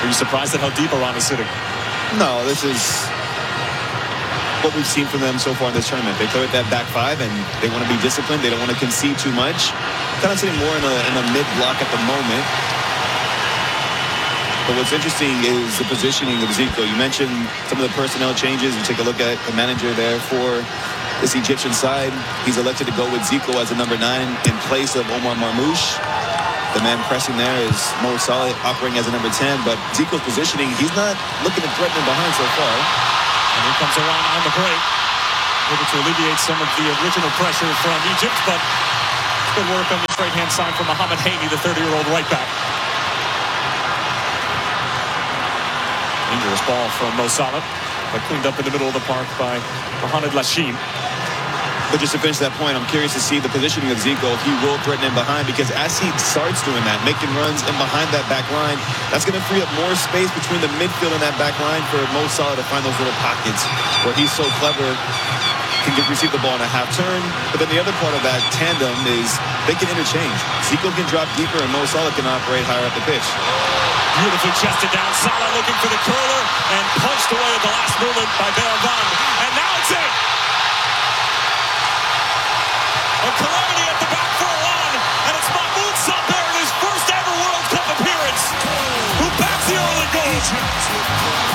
Are you surprised at how deep Iran is sitting? No, this is what we've seen from them so far in this tournament. They play with that back five, and they want to be disciplined. They don't want to concede too much. Kind of sitting more in a mid-block at the moment. But what's interesting is the positioning of Zico. You mentioned some of the personnel changes. You take a look at the manager there for this Egyptian side. He's elected to go with Zico as a number 9 in place of Omar Marmoush. The man pressing there is Mo Salah operating as a number 10. But Zico's positioning, he's not looking to threaten him behind so far. And here comes Iran on the break. Able to alleviate some of the original pressure from Egypt, but good work on the right-hand side from Mohamed Haney, the 30-year-old right back. Dangerous ball from Mo Salah, but cleaned up in the middle of the park by Mohamed Lachim. But just to finish that point, I'm curious to see the positioning of Zico, if he will threaten him behind, because as he starts doing that, making runs in behind that back line, that's going to free up more space between the midfield and that back line for Mo Salah to find those little pockets where he's so clever, can receive the ball in a half turn. But then the other part of that tandem is they can interchange. Zico can drop deeper and Mo Salah can operate higher up the pitch. Beautifully chested down. Salah looking for the curler and punched away at the last moment by Beraban. And now it's in. A calamity at the back for Iran, and it's Mahmoud Saber in his first ever World Cup appearance, who backs the early goal.